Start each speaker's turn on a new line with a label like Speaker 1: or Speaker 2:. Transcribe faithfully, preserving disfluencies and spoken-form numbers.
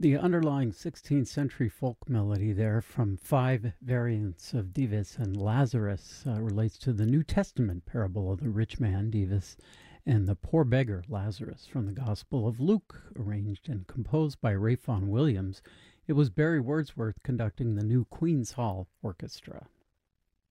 Speaker 1: The underlying sixteenth century folk melody there from five variants of Dives and Lazarus uh, relates to the New Testament parable of the rich man, Dives, and the poor beggar, Lazarus, from the Gospel of Luke, arranged and composed by Ralph Vaughan Williams. It was Barry Wordsworth conducting the new Queen's Hall Orchestra.